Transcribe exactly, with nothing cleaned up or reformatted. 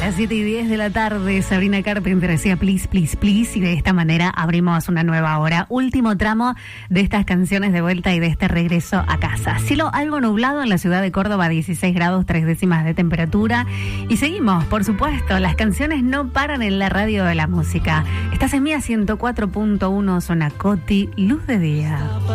Las siete y diez de la tarde, Sabrina Carpenter decía please, please, please, y de esta manera abrimos una nueva hora. Último tramo de estas canciones de vuelta y de este regreso a casa. Cielo algo nublado en la ciudad de Córdoba, dieciséis grados, tres décimas de temperatura. Y seguimos, por supuesto, las canciones no paran en la radio de la música. Estás en Mía ciento cuatro punto uno, Zona Coti, Luz de Día.